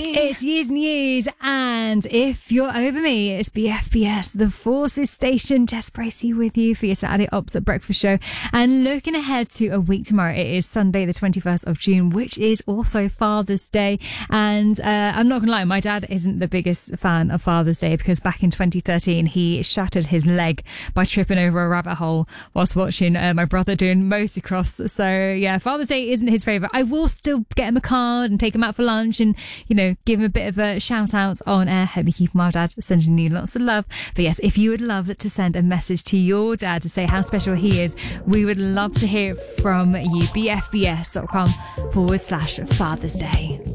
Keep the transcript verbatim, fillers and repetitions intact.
It's years and years, and if you're over me, it's B F B S, The Forces Station. Jess Bracey with you for your Saturday Ops at Breakfast show. And looking ahead to a week tomorrow, it is Sunday the twenty-first of June, which is also Father's Day. And uh, I'm not gonna lie, my dad isn't the biggest fan of Father's Day because back in twenty thirteen he shattered his leg by tripping over a rabbit hole whilst watching uh, my brother doing motocross. So yeah, Father's Day isn't his favourite. I will still get him a card and take him out for lunch and, you know, give him a bit of a shout out on air. Hope you keep my dad, sending you lots of love. But yes, if you would love to send a message to your dad to say how special he is, we would love to hear from you. B F B S dot com forward slash Father's Day.